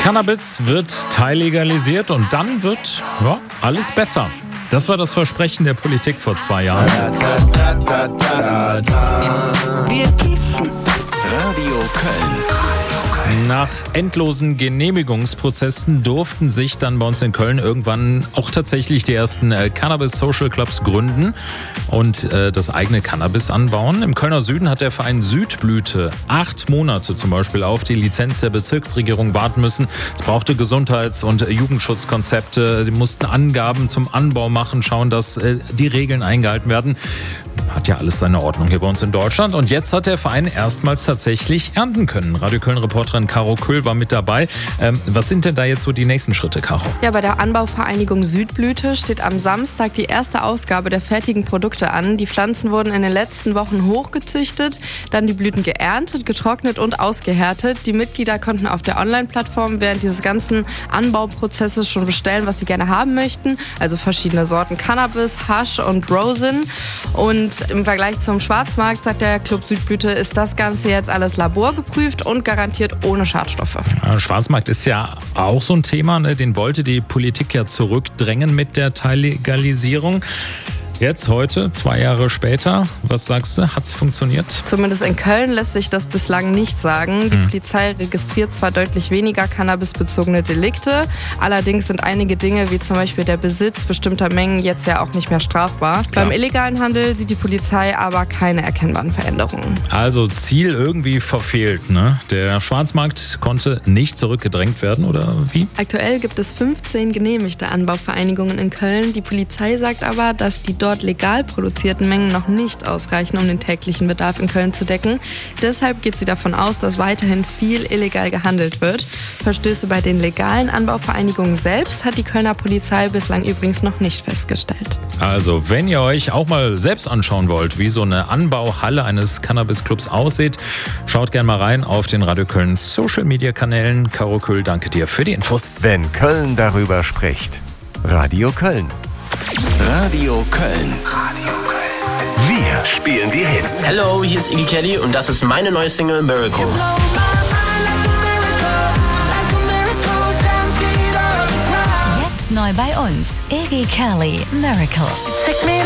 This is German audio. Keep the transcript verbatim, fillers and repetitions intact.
Cannabis wird teillegalisiert und dann wird ja, alles besser. Das war das Versprechen der Politik vor zwei Jahren. Wir piepsen. Radio Köln. Nach endlosen Genehmigungsprozessen durften sich dann bei uns in Köln irgendwann auch tatsächlich die ersten äh, Cannabis-Social Clubs gründen und äh, das eigene Cannabis anbauen. Im Kölner Süden hat der Verein Südblüte acht Monate zum Beispiel auf die Lizenz der Bezirksregierung warten müssen. Es brauchte Gesundheits- und Jugendschutzkonzepte. Die mussten Angaben zum Anbau machen, schauen, dass äh, die Regeln eingehalten werden. Hat ja alles seine Ordnung hier bei uns in Deutschland. Und jetzt hat der Verein erstmals tatsächlich ernten können. Radio Köln-Reporterin Caro Köhl war mit dabei. Ähm, was sind denn da jetzt so die nächsten Schritte, Caro? Ja, bei der Anbauvereinigung Südblüte steht am Samstag die erste Ausgabe der fertigen Produkte an. Die Pflanzen wurden in den letzten Wochen hochgezüchtet, dann die Blüten geerntet, getrocknet und ausgehärtet. Die Mitglieder konnten auf der Online-Plattform während dieses ganzen Anbauprozesses schon bestellen, was sie gerne haben möchten. Also verschiedene Sorten Cannabis, Hasch und Rosin. Und im Vergleich zum Schwarzmarkt, sagt der Club Südblüte, ist das Ganze jetzt alles laborgeprüft und garantiert ohne Schadstoffe. Ja, Schwarzmarkt ist ja auch so ein Thema, ne? Den wollte die Politik ja zurückdrängen mit der Teillegalisierung. Jetzt, heute, zwei Jahre später, was sagst du, hat es funktioniert? Zumindest in Köln lässt sich das bislang nicht sagen. Die hm. Polizei registriert zwar deutlich weniger cannabisbezogene Delikte, allerdings sind einige Dinge, wie zum Beispiel der Besitz bestimmter Mengen, jetzt ja auch nicht mehr strafbar. Klar. Beim illegalen Handel sieht die Polizei aber keine erkennbaren Veränderungen. Also Ziel irgendwie verfehlt, ne? Der Schwarzmarkt konnte nicht zurückgedrängt werden, oder wie? Aktuell gibt es fünfzehn genehmigte Anbauvereinigungen in Köln. Die Polizei sagt aber, dass die dort legal produzierten Mengen noch nicht ausreichen, um den täglichen Bedarf in Köln zu decken. Deshalb geht sie davon aus, dass weiterhin viel illegal gehandelt wird. Verstöße bei den legalen Anbauvereinigungen selbst hat die Kölner Polizei bislang übrigens noch nicht festgestellt. Also, wenn ihr euch auch mal selbst anschauen wollt, wie so eine Anbauhalle eines Cannabis-Clubs aussieht, schaut gerne mal rein auf den Radio Köln Social-Media-Kanälen. Caro Köhl, danke dir für die Infos. Wenn Köln darüber spricht. Radio Köln. Radio Köln. Radio Köln. Wir spielen die Hits. Hello, hier ist Iggy Kelly und das ist meine neue Single Miracle. Jetzt neu bei uns. Iggy Kelly, Miracle.